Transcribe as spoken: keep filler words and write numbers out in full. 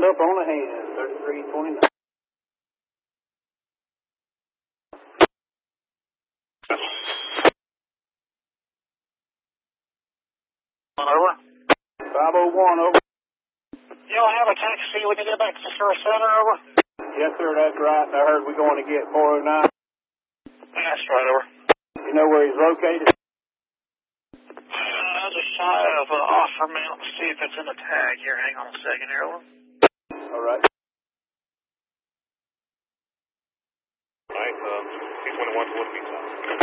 Up on the hand, thirty-three twenty-nine. Over. five oh one, over. You'll have a taxi when you get back to the Service Center, over. Yes, sir, that's right. I heard we're going to get four oh nine. That's right, over. You know where he's located? Uh, just shy of uh, Offer Mountain. See if it's in the tag here. Hang on a second here, over. All right.